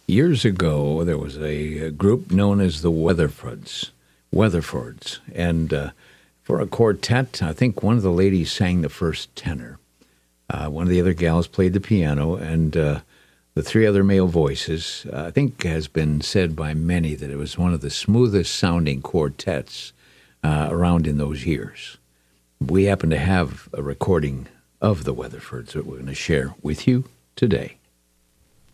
Years ago, there was a group known as the Weatherfords. And for a quartet, I think one of the ladies sang the first tenor. One of the other gals played the piano, and the three other male voices, I think has been said by many that it was one of the smoothest sounding quartets around in those years. We happen to have a recording of the Weatherfords that we're going to share with you today.